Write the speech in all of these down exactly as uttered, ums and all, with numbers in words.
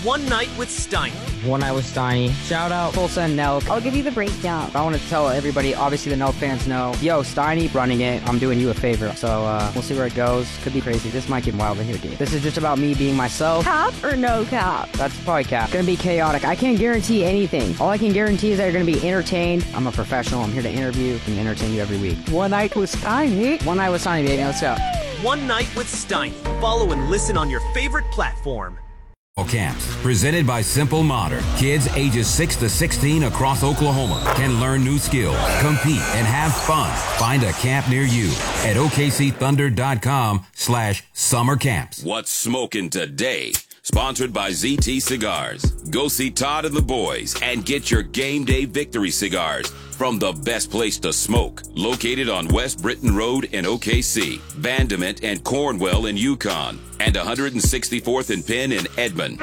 One Night with Steiny. One Night with Steiny. Shout out Tulsa and Nelk. I'll give you the breakdown. I want to tell everybody, obviously the Nelk fans know, yo, Steiny running it, I'm doing you a favor. So uh, we'll see where it goes. Could be crazy. This might get wild in here, dude. This is just about me being myself. Cap or no cap? That's probably cap. Gonna be chaotic. I can't guarantee anything. All I can guarantee is that you're gonna be entertained. I'm a professional. I'm here to interview and entertain you every week. One Night with Steiny. One Night with Steiny, baby. Let's go. One Night with Steiny. Follow and listen on your favorite platform. Camps, presented by Simple Modern. Kids ages six to sixteen across Oklahoma can learn new skills, compete, and have fun. Find a camp near you at O K C Thunder dot com slash summer camps. What's smoking today? Sponsored by Z T Cigars. Go see Todd and the boys and get your game day victory cigars from the best place to smoke. Located on West Britain Road in O K C, Bandiment and Cornwell in Yukon, and one hundred sixty-fourth and Penn in Edmond.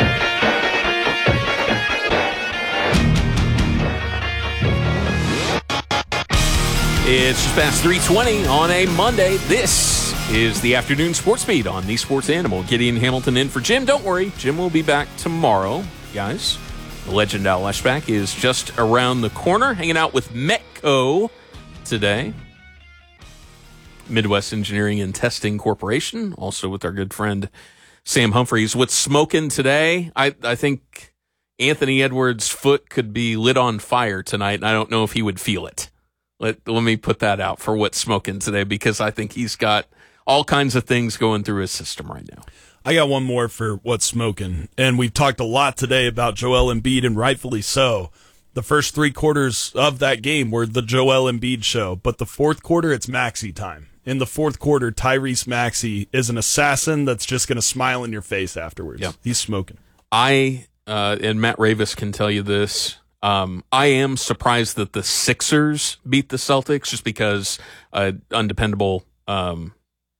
It's just past three twenty on a Monday. This is the afternoon sports beat on the Sports Animal. Gideon Hamilton in for Jim. Don't worry, Jim will be back tomorrow, guys. The Legend Al Leschbach is just around the corner, hanging out with Metco today. Midwest Engineering and Testing Corporation, also with our good friend Sam Humphreys. What's smoking today? I, I think Anthony Edwards' foot could be lit on fire tonight, and I don't know if he would feel it. Let, let me put that out for what's smoking today, because I think he's got all kinds of things going through his system right now. I got one more for what's smoking, and we've talked a lot today about Joel Embiid, and rightfully so. The first three quarters of that game were the Joel Embiid show, but the fourth quarter, it's Maxey time. In the fourth quarter, Tyrese Maxey is an assassin that's just going to smile in your face afterwards. Yep. He's smoking. I, uh, and Matt Ravis can tell you this, Um, I am surprised that the Sixers beat the Celtics, just because uh, undependable. Um,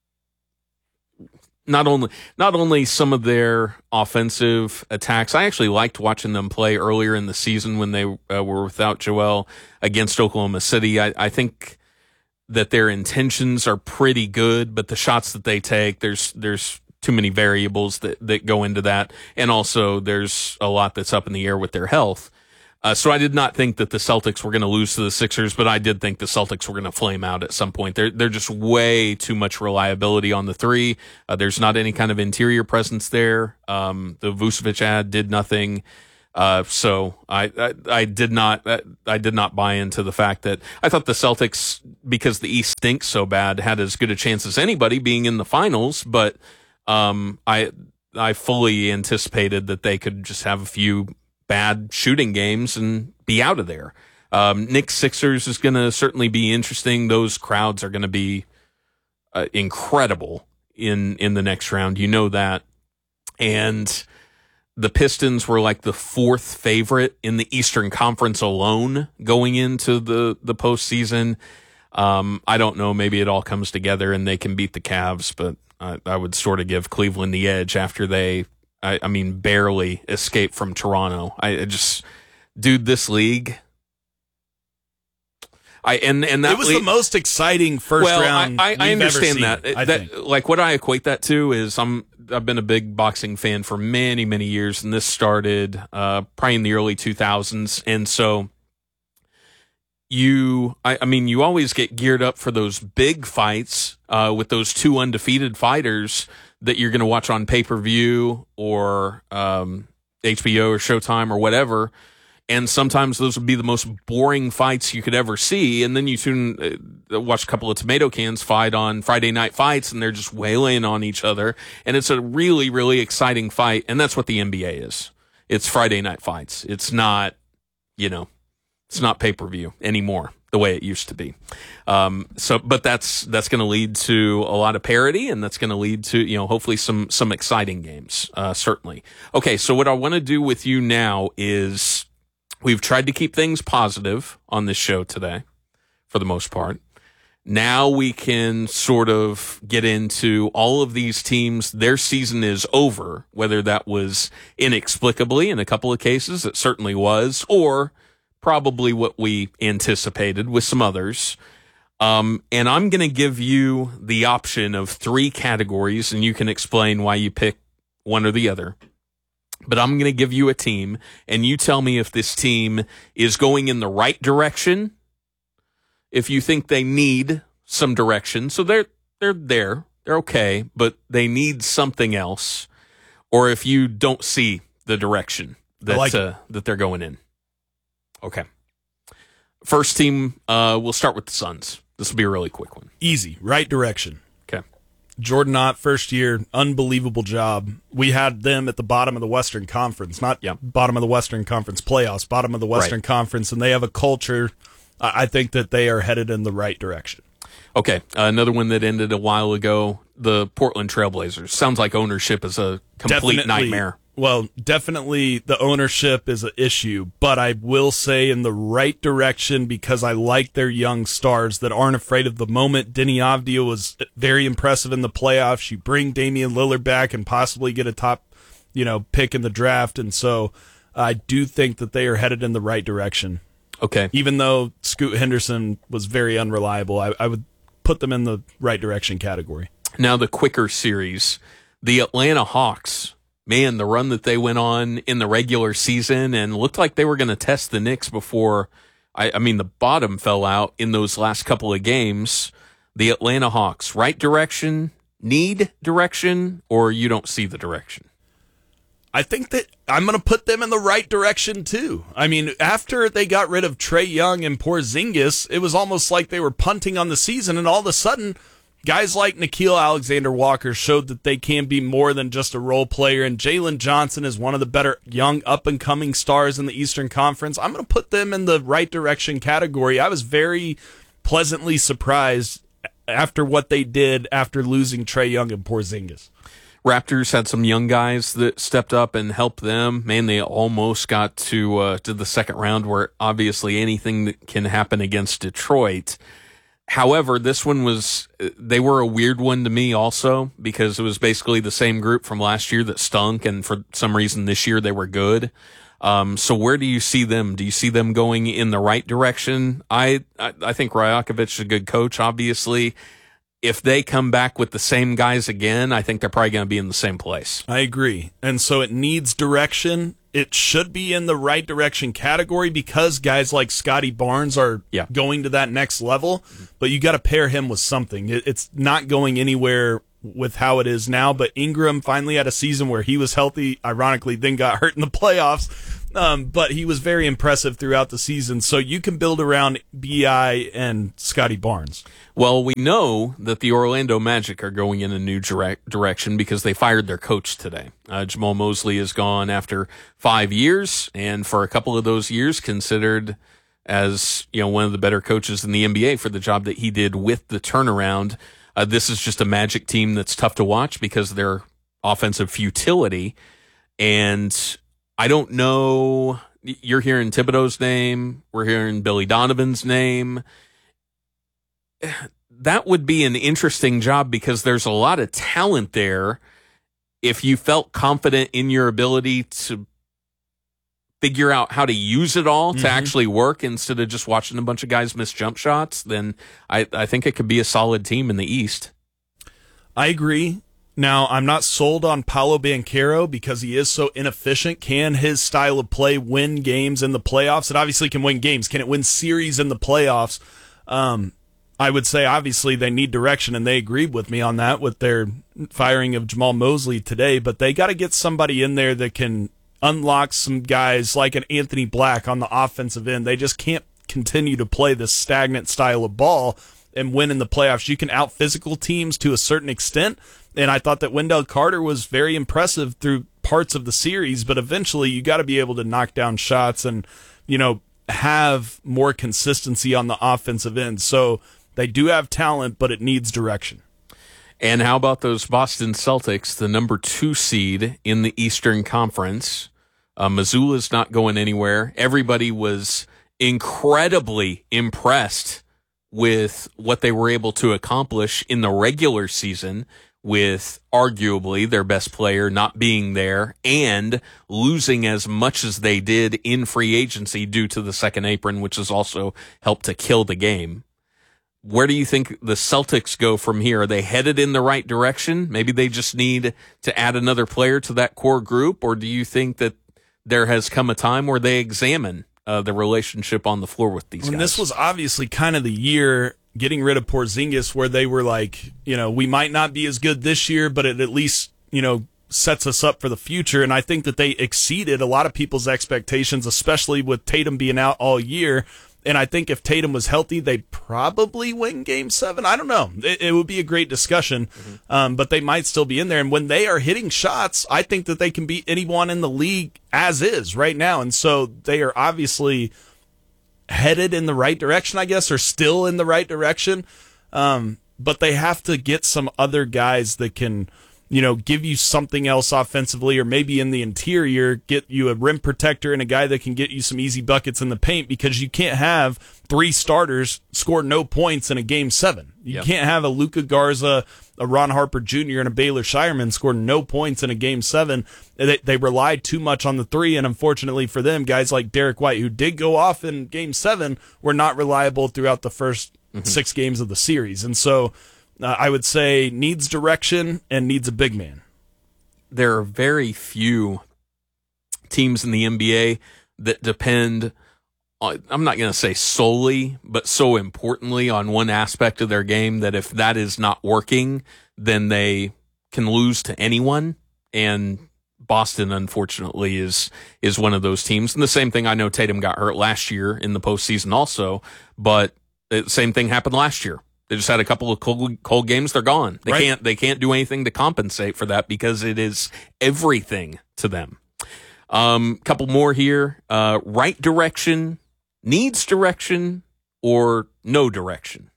not only not only some of their offensive attacks. I actually liked watching them play earlier in the season when they uh, were without Joel against Oklahoma City. I, I think that their intentions are pretty good, but the shots that they take, there's there's too many variables that that go into that, and also there's a lot that's up in the air with their health. Uh, so I did not think that the Celtics were going to lose to the Sixers, but I did think the Celtics were going to flame out at some point. They're, they're just way too much reliability on the three. Uh, there's not any kind of interior presence there. Um, the Vucevic ad did nothing. Uh, so I, I, I did not, I did not buy into the fact that I thought the Celtics, because the East stinks so bad, had as good a chance as anybody being in the finals. But, um, I, I fully anticipated that they could just have a few bad shooting games and be out of there. Um, Knicks Sixers is going to certainly be interesting. Those crowds are going to be uh, incredible in, in the next round. You know that. And the Pistons were like the fourth favorite in the Eastern Conference alone going into the, the postseason. Um, I don't know. Maybe it all comes together and they can beat the Cavs, but I, I would sort of give Cleveland the edge after they, I, I mean, barely escaped from Toronto. I, I just, dude, this league. I and and that it was league, the most exciting first well, round. I, I, I understand seen, that. I that think. Like what I equate that to is I'm I've been a big boxing fan for many many years, and this started uh, probably in the early two thousands, and so. You, I, I mean, you always get geared up for those big fights uh, with those two undefeated fighters that you're going to watch on pay-per-view or um, H B O or Showtime or whatever. And sometimes those would be the most boring fights you could ever see. And then you tune, uh, watch a couple of tomato cans fight on Friday Night Fights, and they're just wailing on each other. And it's a really, really exciting fight. And that's what the N B A is. It's Friday Night Fights. It's not, you know, it's not pay-per-view anymore the way it used to be. Um, so, but that's, that's going to lead to a lot of parity, and that's going to lead to, you know, hopefully some, some exciting games, uh, certainly. Okay. So what I want to do with you now is we've tried to keep things positive on this show today for the most part. Now we can sort of get into all of these teams. Their season is over, whether that was inexplicably in a couple of cases, it certainly was, or probably what we anticipated with some others. Um, and I'm going to give you the option of three categories, and you can explain why you pick one or the other. but I'm going to give you a team, and you tell me if this team is going in the right direction, if you think they need some direction. So they're they're there, they're okay, but they need something else, or if you don't see the direction that like uh, that they're going in. Okay. First team, uh, we'll start with the Suns. This will be a really quick one. Easy, right direction. Okay. Jordan Ott, first year, unbelievable job. We had them at the bottom of the Western Conference, not yeah. bottom of the Western Conference playoffs, bottom of the Western right. Conference, and they have a culture. I think that they are headed in the right direction. Okay, uh, another one that ended a while ago, the Portland Trailblazers. Sounds like ownership is a complete Definitely, nightmare. Well, definitely the ownership is an issue, but I will say in the right direction because I like their young stars that aren't afraid of the moment. Denny Avdia was very impressive in the playoffs. You bring Damian Lillard back and possibly get a top, you know, pick in the draft, and so I do think that they are headed in the right direction. Okay. Even though Scoot Henderson was very unreliable, I, I would put them in the right direction category. Now the quicker series, the Atlanta Hawks. Man, the run that they went on in the regular season and looked like they were going to test the Knicks before, I, I mean, the bottom fell out in those last couple of games. The Atlanta Hawks, right direction, need direction, or you don't see the direction? I think that I'm going to put them in the right direction, too. I mean, after they got rid of Trae Young and Porzingis, it was almost like they were punting on the season, and all of a sudden, guys like Nickeil Alexander-Walker showed that they can be more than just a role player, and Jalen Johnson is one of the better young up-and-coming stars in the Eastern Conference. I'm going to put them in the right direction category. I was very pleasantly surprised after what they did after losing Trae Young and Porzingis. Raptors had some young guys that stepped up and helped them. Man, they almost got to uh, to the second round where obviously anything that can happen against Detroit. However, this one was, they were a weird one to me also because it was basically the same group from last year that stunk, and for some reason this year they were good. Um, so where do you see them? Do you see them going in the right direction? I I, I think Rajakovic is a good coach, obviously. If they come back with the same guys again, I think they're probably going to be in the same place. I agree. And so it needs direction. It should be in the right direction category because guys like Scotty Barnes are yeah. going to that next level, but you got to pair him with something. It's not going anywhere with how it is now, but Ingram finally had a season where he was healthy, ironically then got hurt in the playoffs, um, but he was very impressive throughout the season. So you can build around B I and Scotty Barnes. Well, we know that the Orlando Magic are going in a new direct direction because they fired their coach today. Uh, Jamal Mosley is gone after five years, and for a couple of those years considered as, you know, one of the better coaches in the N B A for the job that he did with the turnaround. Uh, this is just a Magic team that's tough to watch because of their offensive futility, and I don't know. You're hearing Thibodeau's name. We're hearing Billy Donovan's name. That would be an interesting job because there's a lot of talent there. If you felt confident in your ability to figure out how to use it all to mm-hmm. actually work instead of just watching a bunch of guys miss jump shots, then I, I think it could be a solid team in the East. I agree. Now, I'm not sold on Paolo Banchero because he is so inefficient. Can his style of play win games in the playoffs? It obviously can win games. Can it win series in the playoffs? Um, I would say, obviously, they need direction, and they agreed with me on that with their firing of Jamal Mosley today, but they got to get somebody in there that can unlock some guys like an Anthony Black on the offensive end. They just can't continue to play this stagnant style of ball and win in the playoffs. You can out-physical teams to a certain extent, and I thought that Wendell Carter was very impressive through parts of the series, but eventually you got to be able to knock down shots and, you know, have more consistency on the offensive end. So they do have talent, but it needs direction. And how about those Boston Celtics, the number two seed in the Eastern Conference? Uh, Missoula's not going anywhere. Everybody was incredibly impressed with what they were able to accomplish in the regular season with arguably their best player not being there and losing as much as they did in free agency due to the second apron, which has also helped to kill the game. where do you think the Celtics go from here? Are they headed in the right direction? Maybe they just need to add another player to that core group, or do you think that there has come a time where they examine uh, the relationship on the floor with these and guys? This was obviously kind of the year getting rid of Porzingis where they were like, you know, we might not be as good this year, but it at least, you know, sets us up for the future. And I think that they exceeded a lot of people's expectations, especially with Tatum being out all year. And I think if Tatum was healthy, they'd probably win game seven. I don't know. It, it would be a great discussion, mm-hmm. um, but they might still be in there. And when they are hitting shots, I think that they can beat anyone in the league as is right now. And so they are obviously headed in the right direction, I guess, or still in the right direction. Um, but they have to get some other guys that can, you know, give you something else offensively, or maybe in the interior, get you a rim protector and a guy that can get you some easy buckets in the paint, because you can't have three starters score no points in a game seven. You yep. can't have a Luka Garza, a Ron Harper Junior, and a Baylor Shireman score no points in a game seven. They, they relied too much on the three, and unfortunately for them, guys like Derek White, who did go off in game seven, were not reliable throughout the first mm-hmm. six games of the series. And so Uh, I would say needs direction and needs a big man. There are very few teams in the N B A that depend on, I'm not going to say solely, but so importantly on one aspect of their game that if that is not working, then they can lose to anyone. And Boston, unfortunately, is is one of those teams. And the same thing, I know Tatum got hurt last year in the postseason also, but the same thing happened last year. They just had a couple of cold, cold games. They're gone. They right. can't. They can't do anything to compensate for that because it is everything to them. Um, couple more here. Uh, right direction, needs direction, or no direction.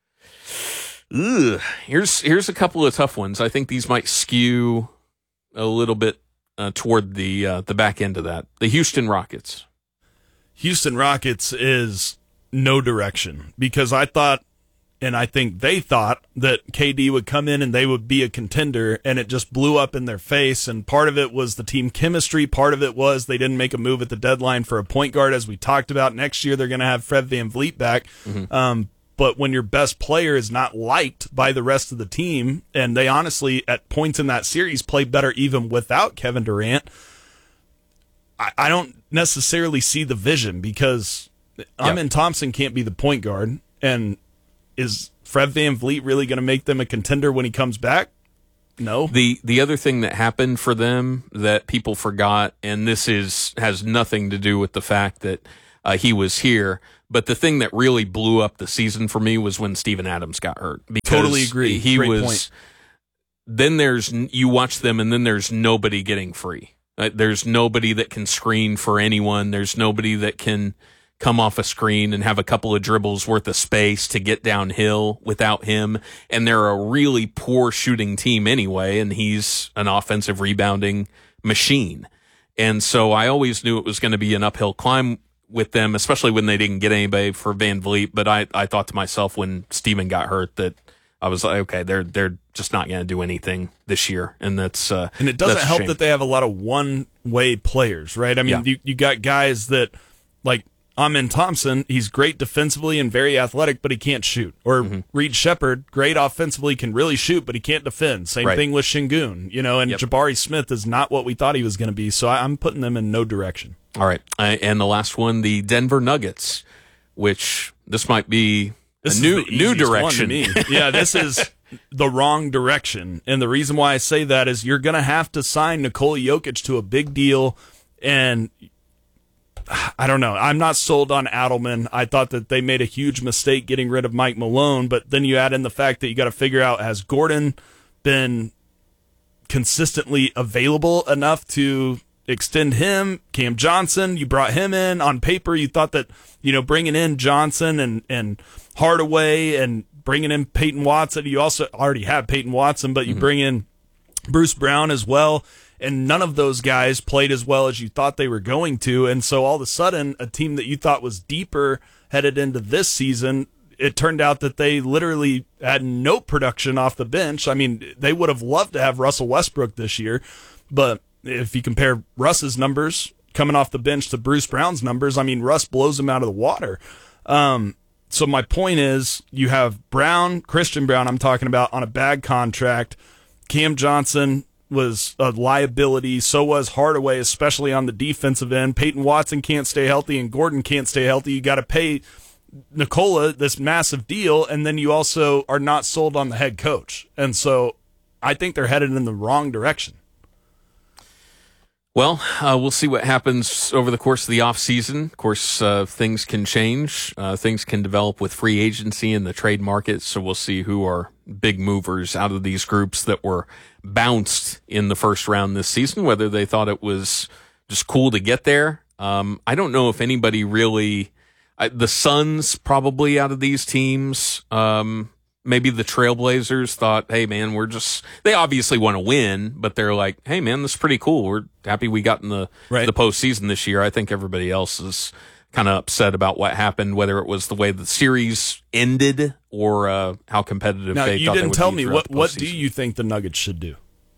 Ugh. Here's here's a couple of tough ones. I think these might skew a little bit uh, toward the uh, the back end of that. The Houston Rockets. Houston Rockets is no direction, because I thought, and I think they thought, that K D would come in and they would be a contender, and it just blew up in their face. And part of it was the team chemistry. Part of it was they didn't make a move at the deadline for a point guard, as we talked about. Next year, they're going to have Fred VanVleet back. Mm-hmm. Um, but when your best player is not liked by the rest of the team, and they honestly, at points in that series, played better even without Kevin Durant, I, I don't necessarily see the vision, because yep. Amen Thompson can't be the point guard. And is Fred VanVleet really going to make them a contender when he comes back? No. The the other thing that happened for them that people forgot, and this is has nothing to do with the fact that uh, he was here, but the thing that really blew up the season for me was when Steven Adams got hurt. Because totally agree. He Great was. Point. Then there's you watch them, and then there's nobody getting free. Uh, there's nobody that can screen for anyone. There's nobody that can come off a screen and have a couple of dribbles worth of space to get downhill without him. And they're a really poor shooting team anyway, and he's an offensive rebounding machine. And so I always knew it was going to be an uphill climb with them, especially when they didn't get anybody for VanVleet. But I, I thought to myself when Steven got hurt that I was like, okay, they're they're just not going to do anything this year. And that's uh, and it doesn't help shame. that they have a lot of one-way players, right? I mean, Yeah. you, you got guys that, like Amen Thompson, he's great defensively and very athletic, but he can't shoot. Or mm-hmm. Reed Shepherd, great offensively, can really shoot, but he can't defend. Same right. thing with Şengün, you know, and Yep. Jabari Smith is not what we thought he was going to be. So I, I'm putting them in no direction. All right. Uh, and the last one, the Denver Nuggets, which this might be This a is new the new easiest one direction. to me. Yeah, this is the wrong direction. And the reason why I say that is you're going to have to sign Nikola Jokic to a big deal. And I don't know. I'm not sold on Adelman. I thought that they made a huge mistake getting rid of Mike Malone. But then you add in the fact that you got to figure out, has Gordon been consistently available enough to extend him? Cam Johnson, you brought him in. On paper, you thought that, you know, bringing in Johnson and, and Hardaway and bringing in Peyton Watson, you also already have Peyton Watson, but you mm-hmm. bring in Bruce Brown as well, and none of those guys played as well as you thought they were going to. And so all of a sudden, a team that you thought was deeper headed into this season, it turned out that they literally had no production off the bench. I mean, they would have loved to have Russell Westbrook this year, but if you compare Russ's numbers coming off the bench to Bruce Brown's numbers, I mean, Russ blows him out of the water. Um, so my point is, you have Brown, Christian Brown, I'm talking about, on a bad contract. Cam Johnson was a liability. So was Hardaway, especially on the defensive end. Peyton Watson can't stay healthy, and Gordon can't stay healthy. You got to pay Nikola this massive deal, and then you also are not sold on the head coach. And so I think they're headed in the wrong direction. Well, uh, we'll see what happens over the course of the offseason. Of course, uh, things can change. Uh, things can develop with free agency in the trade market, so we'll see who are big movers out of these groups that were bounced in the first round this season, whether they thought it was just cool to get there. Um, I don't know if anybody really... Uh, the Suns probably out of these teams... Um, Maybe the Trailblazers thought, hey, man, we're just, they obviously want to win, but they're like, hey, man, this is pretty cool. We're happy we got in the, right. the postseason this year. I think everybody else is kind of upset about what happened, whether it was the way the series ended or uh, how competitive now, they you thought didn't they would tell be me, throughout what, the what postseason. do you think the Nuggets should do?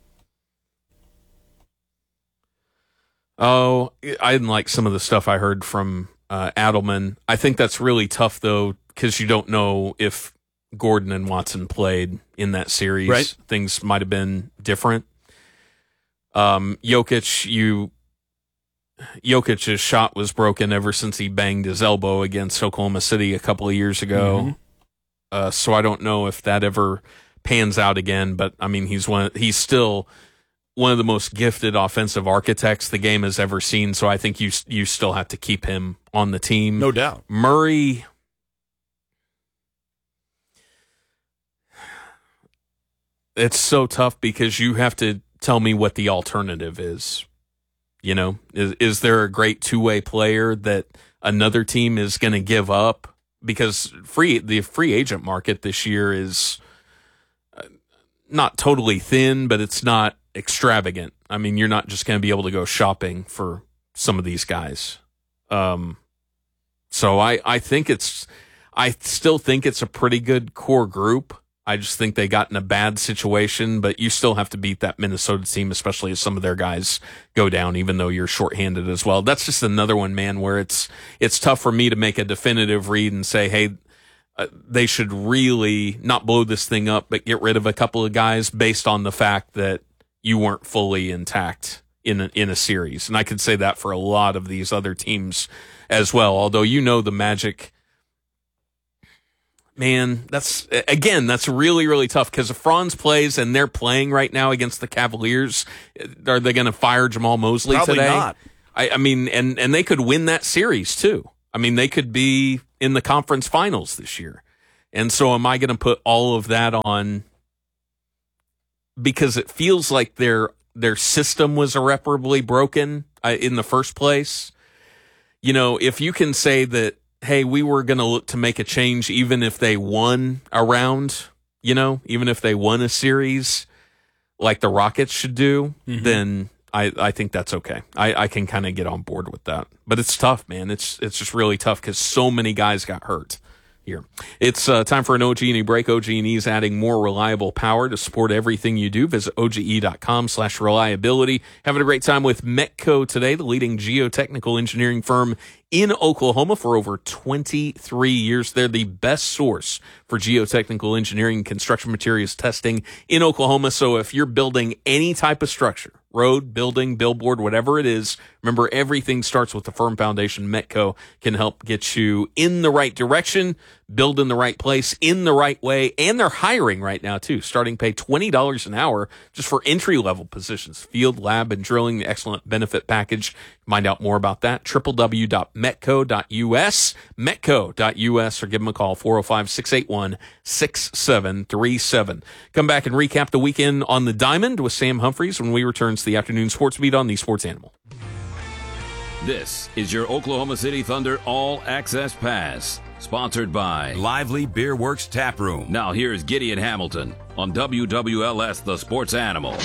Oh, I didn't like some of the stuff I heard from uh, Adelman. I think that's really tough, though, because you don't know if Gordon and Watson played in that series. Right. Things might have been different. Um, Jokic, you, Jokic's shot was broken ever since he banged his elbow against Oklahoma City a couple of years ago. Mm-hmm. Uh, so I don't know if that ever pans out again, but I mean, he's one, he's still one of the most gifted offensive architects the game has ever seen. So I think you, you still have to keep him on the team. No doubt. Murray, it's so tough because you have to tell me what the alternative is. You know, is is there a great two-way player that another team is going to give up? Because free the free agent market this year is not totally thin, but it's not extravagant. I mean, you're not just going to be able to go shopping for some of these guys. Um, so I, I think it's, I still think it's a pretty good core group. I just think they got in a bad situation, but you still have to beat that Minnesota team, especially as some of their guys go down, even though you're shorthanded as well. That's just another one, man, where it's it's tough for me to make a definitive read and say, hey, uh, they should really not blow this thing up, but get rid of a couple of guys based on the fact that you weren't fully intact in a, in a series. And I could say that for a lot of these other teams as well, although you know the Magic... Man, that's, again, that's really, really tough because if Franz plays and they're playing right now against the Cavaliers, are they going to fire Jamal Mosley Probably today? Not. I, I mean, and, and they could win that series too. I mean, they could be in the conference finals this year. And so am I going to put all of that on because it feels like their, their system was irreparably broken uh, in the first place? You know, if you can say that, hey, we were going to look to make a change even if they won a round, you know, even if they won a series like the Rockets should do, mm-hmm. then I, I think that's okay. I, I can kind of get on board with that. But it's tough, man. It's it's just really tough because so many guys got hurt here. It's uh, time for an O G and E break. O G and E is adding more reliable power to support everything you do. Visit O G E dot com slash reliability. Having a great time with Metco today, the leading geotechnical engineering firm in Oklahoma for over twenty-three years. They're the best source for geotechnical engineering and construction materials testing in Oklahoma. So if you're building any type of structure, road, building, billboard, whatever it is, remember everything starts with a firm foundation. Metco can help get you in the right direction, build in the right place, in the right way, and they're hiring right now too. Starting pay twenty dollars an hour just for entry-level positions. Field, lab, and drilling, the excellent benefit package. Find out more about that, w w w dot metco dot u s, metco dot u s, or give them a call, four oh five, six eight one, six seven three seven. Come back and recap the weekend on the Diamond with Sam Humphreys when we return to the afternoon sports beat on the Sports Animal. This is your Oklahoma City Thunder All Access Pass, sponsored by Lively Beer Works Tap Room. Now here's Gideon Hamilton on W W L S The Sports Animal.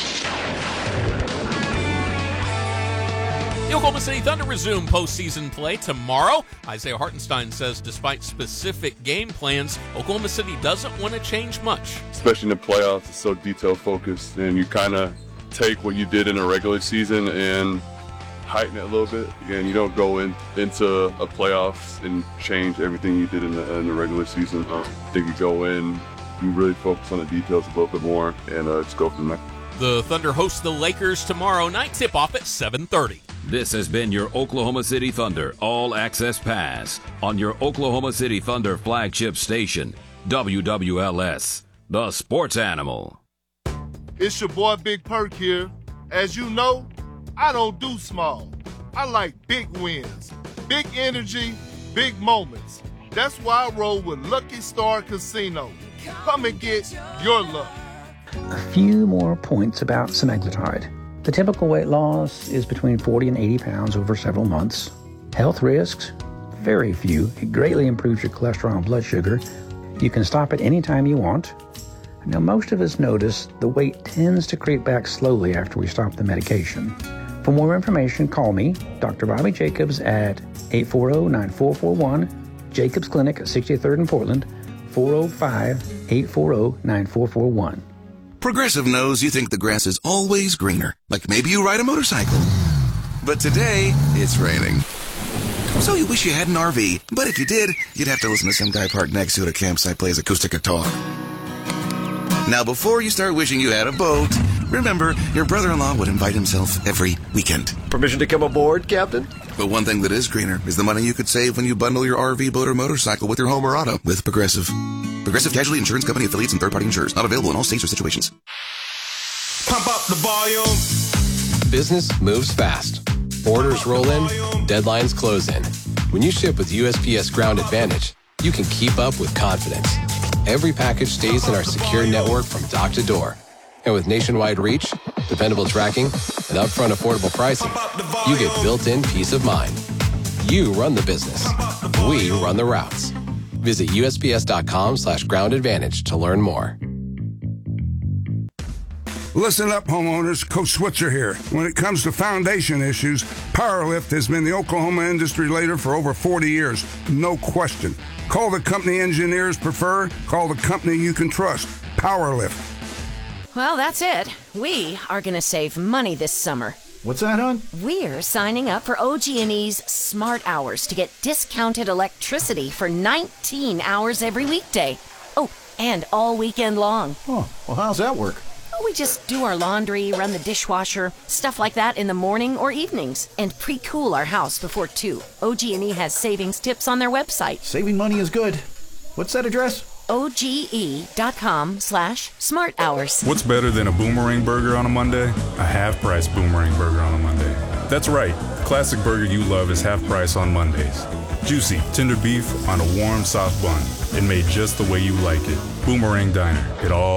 The Oklahoma City Thunder resume postseason play tomorrow. Isaiah Hartenstein says despite specific game plans, Oklahoma City doesn't want to change much. Especially in the playoffs, it's so detail-focused, and you kind of take what you did in a regular season and heighten it a little bit. Again, you don't go in into a playoffs and change everything you did in the, in the regular season. Uh, I think you go in, you really focus on the details a little bit more, and uh, just go from there. The Thunder host the Lakers tomorrow night. Tip-off at seven thirty. This has been your Oklahoma City Thunder All Access Pass on your Oklahoma City Thunder flagship station, W W L S, the sports animal. It's your boy Big Perk here. As you know, I don't do small. I like big wins, big energy, big moments. That's why I roll with Lucky Star Casino. Come and get your luck. A few more points about semaglutide. The typical weight loss is between forty and eighty pounds over several months. Health risks, very few. It greatly improves your cholesterol and blood sugar. You can stop it anytime you want. Now, most of us notice the weight tends to creep back slowly after we stop the medication. For more information, call me, Doctor Bobby Jacobs, at eight four zero, nine four four one, Jacobs Clinic at sixty-third and Portland, four oh five, eight four zero, nine four four one. Progressive knows you think the grass is always greener, like maybe you ride a motorcycle. But today, it's raining. So you wish you had an R V, but if you did, you'd have to listen to some guy parked next to it at a campsite plays acoustic guitar. Now, before you start wishing you had a boat, remember, your brother-in-law would invite himself every weekend. Permission to come aboard, Captain? But one thing that is greener is the money you could save when you bundle your R V, boat, or motorcycle with your home or auto with Progressive. Progressive Casualty Insurance Company affiliates and third-party insurers. Not available in all states or situations. Pump up the volume. Business moves fast. Orders roll in, deadlines close in. When you ship with U S P S Ground Advantage, you can keep up with confidence. Every package stays in our secure network from dock to door. And with nationwide reach, dependable tracking, and upfront affordable pricing, you get built-in peace of mind. You run the business. We run the routes. Visit USPS.com slash ground advantage to learn more. Listen up, homeowners. Coach Switzer here. When it comes to foundation issues, Powerlift has been the Oklahoma industry leader for over forty years. No question. Call the company engineers prefer. Call the company you can trust. Powerlift. Well, that's it. We are going to save money this summer. What's that, hon? We're signing up for O G and E's Smart Hours to get discounted electricity for nineteen hours every weekday. Oh, and all weekend long. Oh, well, how's that work? We just do our laundry, run the dishwasher, stuff like that in the morning or evenings, and pre-cool our house before two. O G and E has savings tips on their website. Saving money is good. What's that address? O G E dot com slash smart hours. What's better than a boomerang burger on a Monday? A half-price boomerang burger on a Monday. That's right. The classic burger you love is half price on Mondays. Juicy, tender beef on a warm, soft bun. And made just the way you like it. Boomerang Diner. It all